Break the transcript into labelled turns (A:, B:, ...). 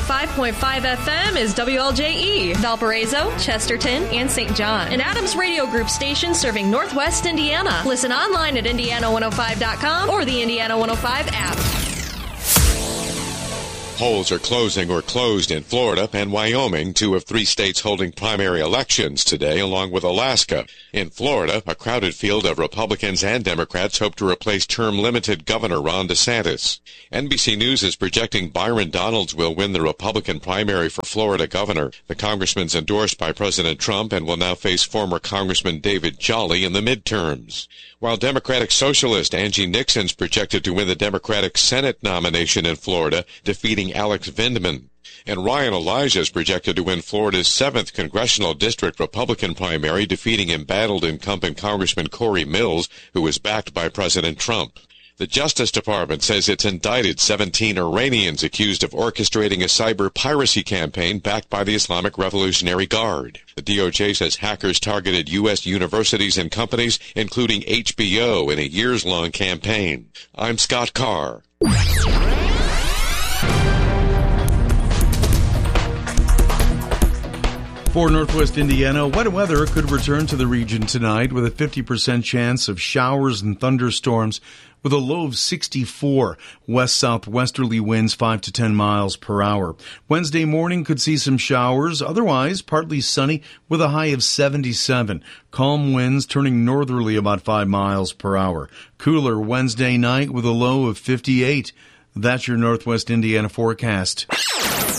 A: 105.5 FM is WLJE, Valparaiso, Chesterton, and St. John. An Adams Radio Group station serving Northwest Indiana. Listen online at Indiana105.com or the Indiana 105 app.
B: Polls are closing or closed in Florida and Wyoming, 2 of 3 states holding primary elections today, along with Alaska. In Florida, a crowded field of Republicans and Democrats hope to replace term-limited Governor Ron DeSantis. NBC News is projecting Byron Donalds will win the Republican primary for Florida governor. The congressman's endorsed by President Trump and will now face former Congressman David Jolly in the midterms. While Democratic Socialist Angie Nixon's projected to win the Democratic Senate nomination in Florida, defeating Alex Vindman. And Ryan Elijah is projected to win Florida's 7th Congressional District Republican primary, defeating embattled incumbent Congressman Corey Mills, who is backed by President Trump. The Justice Department says it's indicted 17 Iranians accused of orchestrating a cyber piracy campaign backed by the Islamic Revolutionary Guard. The DOJ says hackers targeted U.S. universities and companies, including HBO, in a years-long campaign. I'm Scott Carr.
C: For Northwest Indiana, wet weather could return to the region tonight with a 50% chance of showers and thunderstorms with a low of 64. West-southwesterly winds 5 to 10 miles per hour. Wednesday morning could see some showers, otherwise partly sunny with a high of 77. Calm winds turning northerly about 5 miles per hour. Cooler Wednesday night with a low of 58. That's your Northwest Indiana forecast.